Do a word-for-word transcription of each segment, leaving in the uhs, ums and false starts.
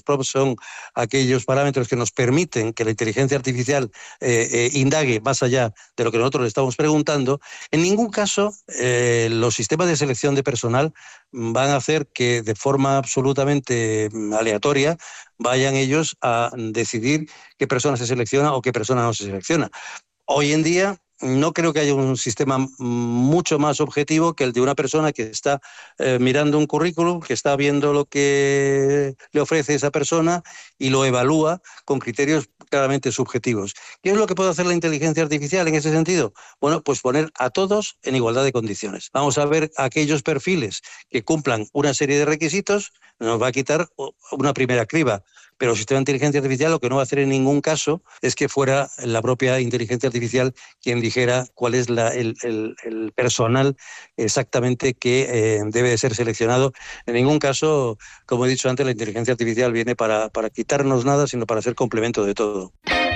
prompts son aquellos parámetros que nos permiten que la inteligencia artificial eh, eh, indague más allá de lo que nosotros le estamos preguntando, en ningún caso eh, los sistemas de selección de personal van a hacer que de forma absolutamente aleatoria vayan ellos a decidir qué persona se selecciona o qué persona no se selecciona. Hoy en día no creo que haya un sistema mucho más objetivo que el de una persona que está eh, mirando un currículum, que está viendo lo que le ofrece esa persona y lo evalúa con criterios claramente subjetivos. ¿Qué es lo que puede hacer la inteligencia artificial en ese sentido? Bueno, pues poner a todos en igualdad de condiciones. Vamos a ver aquellos perfiles que cumplan una serie de requisitos, nos va a quitar una primera criba. Pero el sistema de inteligencia artificial lo que no va a hacer en ningún caso es que fuera la propia inteligencia artificial quien dijera cuál es la, el, el, el personal exactamente que eh, debe de ser seleccionado. En ningún caso, como he dicho antes, la inteligencia artificial viene para, para quitarnos nada, sino para ser complemento de todo.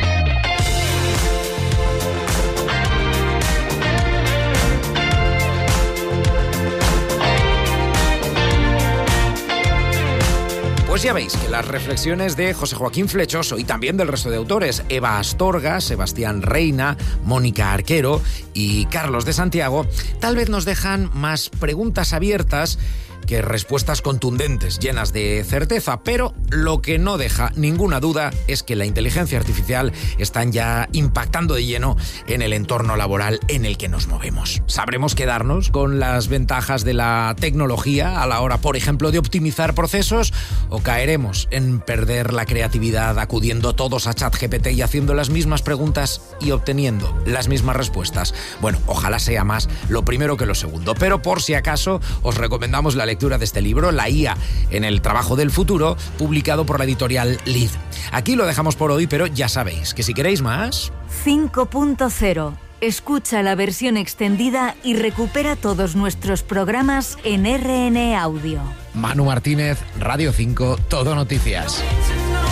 Pues ya veis que las reflexiones de José Joaquín Flechoso y también del resto de autores, Eva Astorga, Sebastián Reina, Mónica Arquero y Carlos de Santiago, tal vez nos dejan más preguntas abiertas que respuestas contundentes, llenas de certeza, pero lo que no deja ninguna duda es que la inteligencia artificial está ya impactando de lleno en el entorno laboral en el que nos movemos. ¿Sabremos quedarnos con las ventajas de la tecnología a la hora, por ejemplo, de optimizar procesos? ¿O caeremos en perder la creatividad acudiendo todos a ChatGPT y haciendo las mismas preguntas y obteniendo las mismas respuestas? Bueno, ojalá sea más lo primero que lo segundo, pero por si acaso os recomendamos la lectura de este libro, La I A en el trabajo del futuro, publicado por la editorial Lid. Aquí lo dejamos por hoy, pero ya sabéis que si queréis más... cinco punto cero. Escucha la versión extendida y recupera todos nuestros programas en R N Audio. Manu Martínez, Radio cinco, Todo Noticias.